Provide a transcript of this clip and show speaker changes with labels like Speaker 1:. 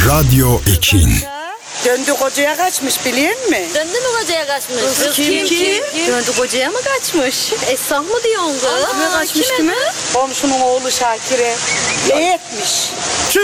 Speaker 1: Radyo Ekin.
Speaker 2: Döndü kocaya kaçmış biliyor musun?
Speaker 3: Döndü mü kocaya kaçmış?
Speaker 2: Kız kim?
Speaker 3: Döndü kocaya mı kaçmış? Esnaf mı diyorsun kız?
Speaker 2: Kime kaçmış
Speaker 3: kime
Speaker 2: kime?
Speaker 3: kız?
Speaker 2: Komşunun oğlu Şakir'e. Ne etmiş?